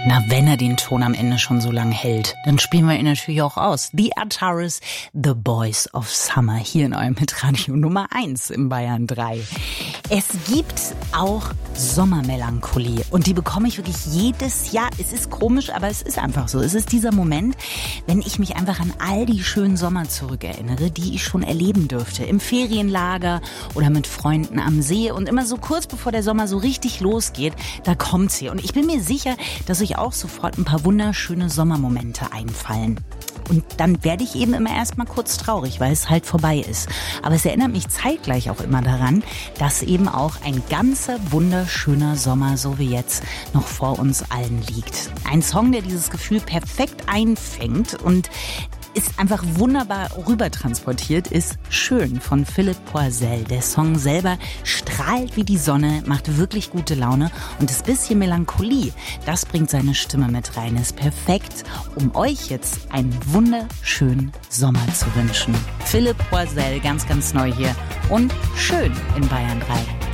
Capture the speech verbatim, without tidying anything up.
Na, wenn er den Ton am Ende schon so lang hält, dann spielen wir ihn natürlich auch aus. The Antares, The Boys of Summer, hier in eurem Hitradio Nummer eins im Bayern drei. Es gibt auch Sommermelancholie und die bekomme ich wirklich jedes Jahr. Es ist komisch, aber es ist einfach so. Es ist dieser Moment, wenn ich mich einfach an all die schönen Sommer zurückerinnere, die ich schon erleben dürfte. Im Ferienlager oder mit Freunden am See. Und immer so kurz bevor der Sommer so richtig losgeht, da kommt sie. Und ich bin mir sicher, dass ich auch sofort ein paar wunderschöne Sommermomente einfallen. Und dann werde ich eben immer erstmal kurz traurig, weil es halt vorbei ist. Aber es erinnert mich zeitgleich auch immer daran, dass eben auch ein ganzer wunderschöner Sommer, so wie jetzt, noch vor uns allen liegt. Ein Song, der dieses Gefühl perfekt einfängt und ist einfach wunderbar rübertransportiert, ist Schön von Philipp Poisel. Der Song selber strahlt wie die Sonne, macht wirklich gute Laune und das bisschen Melancholie, das bringt seine Stimme mit rein. Ist perfekt, um euch jetzt einen wunderschönen Sommer zu wünschen. Philipp Poisel, ganz, ganz neu hier und Schön in Bayern drei.